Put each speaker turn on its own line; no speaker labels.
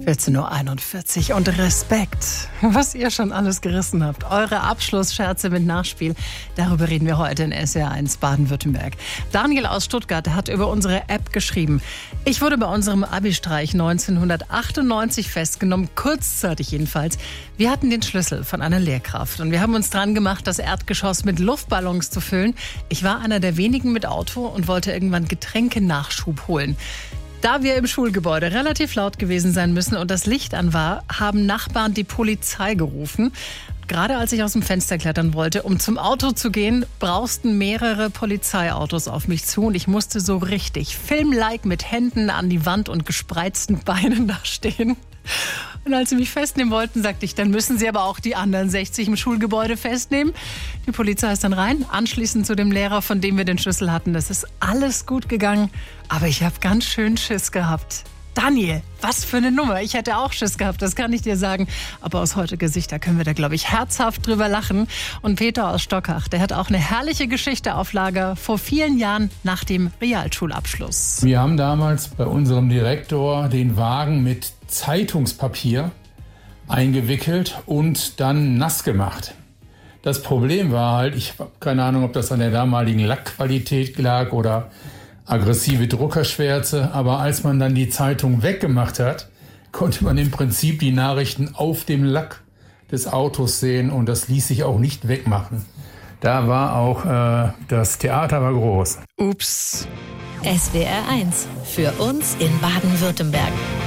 14:41 Uhr und Respekt, was ihr schon alles gerissen habt. Eure Abschlussscherze mit Nachspiel, darüber reden wir heute in SWR1 Baden-Württemberg. Daniel aus Stuttgart hat über unsere App geschrieben: Ich wurde bei unserem Abi-Streich 1998 festgenommen, kurzzeitig jedenfalls. Wir hatten den Schlüssel von einer Lehrkraft und wir haben uns dran gemacht, das Erdgeschoss mit Luftballons zu füllen. Ich war einer der wenigen mit Auto und wollte irgendwann Getränkenachschub holen. Da wir im Schulgebäude relativ laut gewesen sein müssen und das Licht an war, haben Nachbarn die Polizei gerufen. Gerade als ich aus dem Fenster klettern wollte, um zum Auto zu gehen, brausten mehrere Polizeiautos auf mich zu und ich musste so richtig filmlike mit Händen an die Wand und gespreizten Beinen da stehen. Und als sie mich festnehmen wollten, sagte ich, dann müssen sie aber auch die anderen 60 im Schulgebäude festnehmen. Die Polizei ist dann rein, anschließend zu dem Lehrer, von dem wir den Schlüssel hatten. Das ist alles gut gegangen, aber ich habe ganz schön Schiss gehabt. Daniel, was für eine Nummer. Ich hätte auch Schiss gehabt, das kann ich dir sagen. Aber aus heutiger Sicht, da können wir da, glaube ich, herzhaft drüber lachen. Und Peter aus Stockach, der hat auch eine herrliche Geschichte auf Lager vor vielen Jahren nach dem Realschulabschluss.
Wir haben damals bei unserem Direktor den Wagen mit Zeitungspapier eingewickelt und dann nass gemacht. Das Problem war halt, ich habe keine Ahnung, ob das an der damaligen Lackqualität lag oder aggressive Druckerschwärze, aber als man dann die Zeitung weggemacht hat, konnte man im Prinzip die Nachrichten auf dem Lack des Autos sehen und das ließ sich auch nicht wegmachen. Da war auch das Theater war groß.
Ups.
SWR1 für uns in Baden-Württemberg.